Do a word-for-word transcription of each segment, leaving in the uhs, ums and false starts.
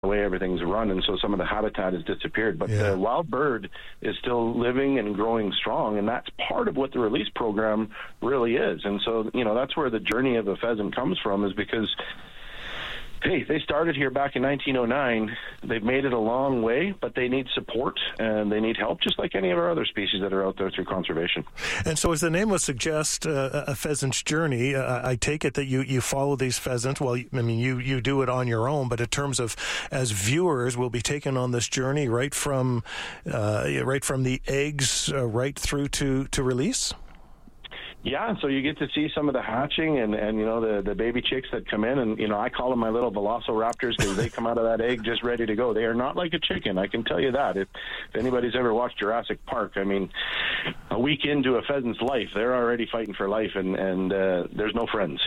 the way everything's run, and so some of the habitat has disappeared. But yeah. the wild bird is still living and growing strong, and that's part of what the release program really is. And so, you know, that's where the journey of a pheasant comes from, is because, hey, they started here back in nineteen oh nine. They've made it a long way, but they need support and they need help, just like any of our other species that are out there through conservation. And so, as the name would suggest, uh, a pheasant's journey, uh, I take it that you, you follow these pheasants. Well, I mean, you, you do it on your own, but in terms of, as viewers, we'll be taken on this journey right from uh, right from the eggs uh, right through to, to release? Yeah, so you get to see some of the hatching and, and you know, the, the baby chicks that come in. And, you know, I call them my little velociraptors because they come out of that egg just ready to go. They are not like a chicken, I can tell you that. If, if anybody's ever watched Jurassic Park, I mean, a week into a pheasant's life, they're already fighting for life, and, and uh, there's no friends.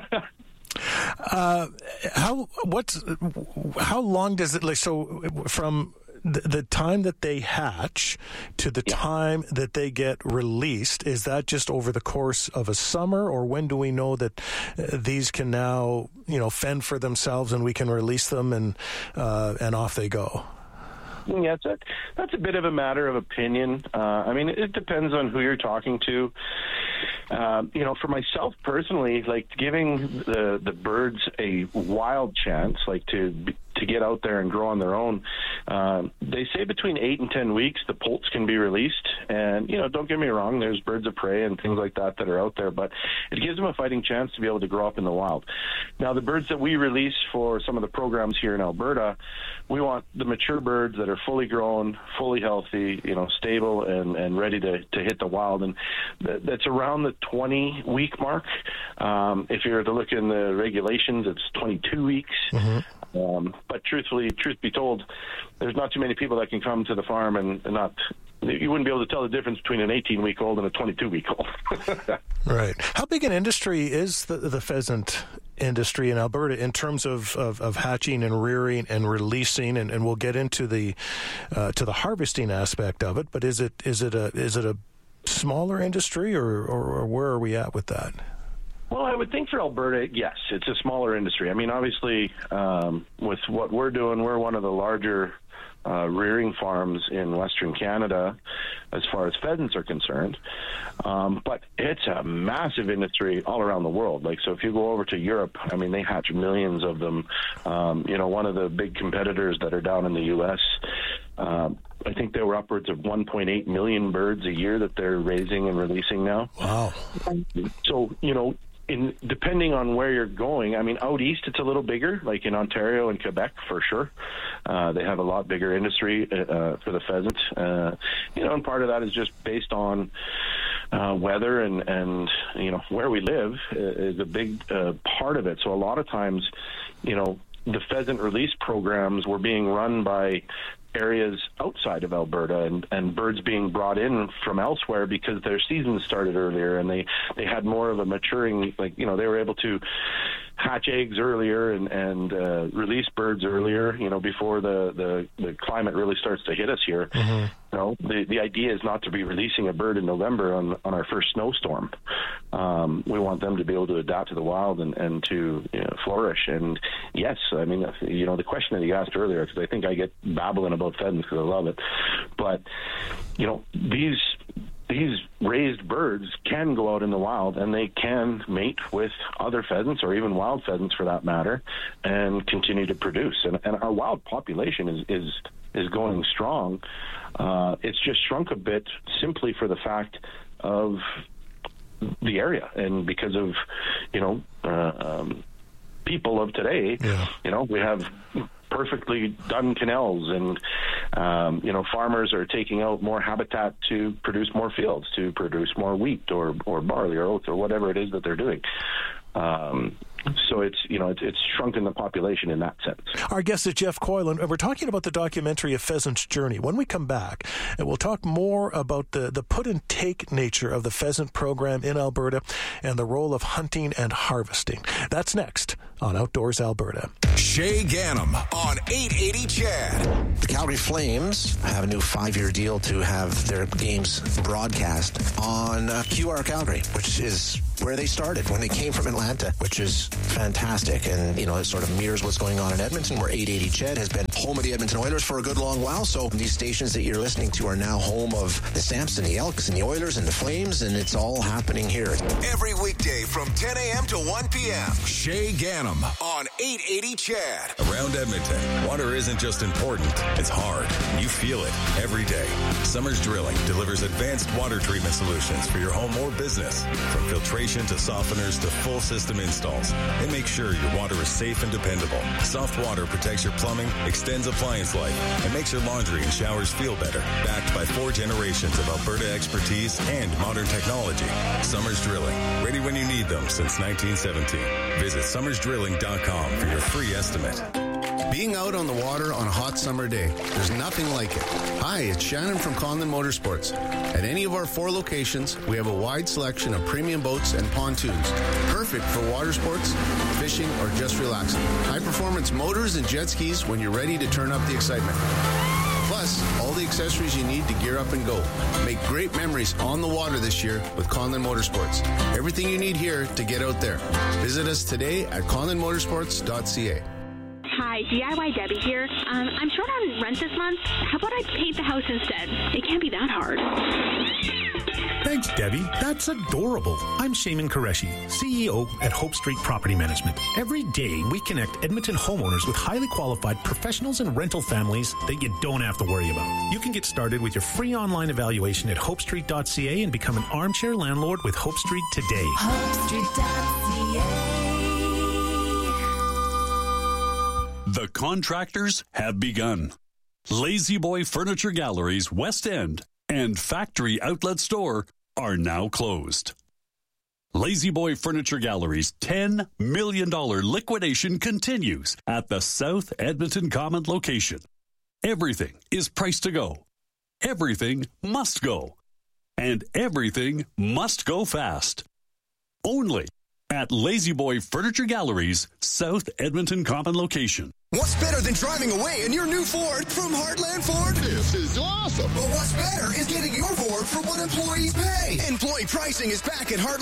uh, how, what's, how long does it, like, so from... The, the time that they hatch to the yeah. time that they get released, is that just over the course of a summer, or when do we know that uh, these can now, you know, fend for themselves and we can release them and uh, and off they go? Yeah, that's a, that's a bit of a matter of opinion. Uh, I mean, it depends on who you're talking to. Uh, you know, for myself personally, like giving the the birds a wild chance, like to to get out there and grow on their own. Uh, they say between eight and ten weeks the poults can be released, and you know, don't get me wrong, there's birds of prey and things like that that are out there, but it gives them a fighting chance to be able to grow up in the wild. Now, the birds that we release for some of the programs here in Alberta, we want the mature birds that are fully grown, fully healthy, you know, stable and, and ready to, to hit the wild, and th- that's around the twenty week mark. Um, if you were to look in the regulations, it's twenty-two weeks. Mm-hmm. Um, but truthfully, truth be told, there's not too many people that can come to the farm and, and not, you wouldn't be able to tell the difference between an eighteen week old and a twenty-two week old. Right. How big an industry is the, the pheasant industry in Alberta in terms of, of, of hatching and rearing and releasing, and, and we'll get into the uh, to the harvesting aspect of it, but is it is it a is it a smaller industry, or, or, or where are we at with that? Well, I would think for Alberta, yes, it's a smaller industry. I mean, obviously, um, with what we're doing, we're one of the larger uh, rearing farms in Western Canada as far as pheasants are concerned. Um, but it's a massive industry all around the world. Like, so if you go over to Europe, I mean, they hatch millions of them. Um, you know, one of the big competitors that are down in the U S, um, I think there were upwards of one point eight million birds a year that they're raising and releasing now. Wow. So, you know, In, depending on where you're going, I mean, out east it's a little bigger, like in Ontario and Quebec for sure. Uh, they have a lot bigger industry uh, for the pheasant. Uh, you know, and part of that is just based on uh, weather and, and, you know, where we live is a big uh, part of it. So a lot of times, you know, the pheasant release programs were being run by areas outside of Alberta, and, and birds being brought in from elsewhere because their season started earlier and they, they had more of a maturing, like, you know, they were able to hatch eggs earlier and, and uh, release birds earlier, you know, before the, the, the climate really starts to hit us here. Mm-hmm. You know, the, the idea is not to be releasing a bird in November on, on our first snowstorm. Um, we want them to be able to adapt to the wild and, and to, you know, flourish. And yes, I mean, you know, the question that you asked earlier, because I think I get babbling about pheasants because I love it, but, you know, these these raised birds can go out in the wild and they can mate with other pheasants, or even wild pheasants for that matter, and continue to produce. And, and our wild population is, is, is going strong. Uh, it's just shrunk a bit simply for the fact of the area and because of, you know, uh, um, people of today. Yeah. You know, we have perfectly done canals, and um, you know, farmers are taking out more habitat to produce more fields, to produce more wheat or or barley or oats or whatever it is that they're doing. Um, so it's, you know, it's, it's shrunken the population in that sense. Our guest is Jeff Coyle, and we're talking about the documentary A Pheasant's Journey. When we come back, and we'll talk more about the, the put-and-take nature of the pheasant program in Alberta and the role of hunting and harvesting. That's next on Outdoors Alberta. Shay Ganem on eight eighty C H A D. The Calgary Flames have a new five-year deal to have their games broadcast on uh, Q R Calgary, which is where they started when they came from Atlanta, which is fantastic. And, you know, it sort of mirrors what's going on in Edmonton, where eight eighty C H E D has been home of the Edmonton Oilers for a good long while. So these stations that you're listening to are now home of the Stamps and the Elks and the Oilers and the Flames, and it's all happening here. Every weekday from ten a.m. to one p.m. Shay Ganem on eight eighty C H E D. Around Edmonton, water isn't just important, it's hard. You feel it every day. Summers Drilling delivers advanced water treatment solutions for your home or business. From filtration to softeners to full system installs, they make sure your water is safe and dependable. Soft water protects your plumbing, extends appliance life, and makes your laundry and showers feel better. Backed by four generations of Alberta expertise and modern technology. Summers Drilling, ready when you need them since nineteen seventeen. Visit summers drilling dot com for your free estimate. Being out on the water on a hot summer day, there's nothing like it. Hi, it's Shannon from Conlon Motorsports. At any of our four locations, we have a wide selection of premium boats and pontoons, perfect for water sports, fishing, or just relaxing. High-performance motors and jet skis when you're ready to turn up the excitement. Plus, all the accessories you need to gear up and go. Make great memories on the water this year with Conlon Motorsports. Everything you need here to get out there. Visit us today at conlon motorsports dot c a. Hi, D I Y Debbie here. Um, I'm short on rent this month. How about I paint the house instead? It can't be that hard. Thanks, Debbie. That's adorable. I'm Shaman Qureshi, C E O at Hope Street Property Management. Every day, we connect Edmonton homeowners with highly qualified professionals and rental families that you don't have to worry about. You can get started with your free online evaluation at hope street dot c a and become an armchair landlord with Hope Street today. hope street dot c a. The contractors have begun. Lazy Boy Furniture Galleries West End and Factory Outlet Store are now closed. Lazy Boy Furniture Gallery's ten million dollars liquidation continues at the South Edmonton Common location. Everything is priced to go. Everything must go. And everything must go fast. Only at Lazy Boy Furniture Gallery's South Edmonton Common location. What's better than driving away in your new Ford from Heartland Ford? This is awesome. But what's better is getting your Ford for what employees pay. Employee pricing is back at Heartland.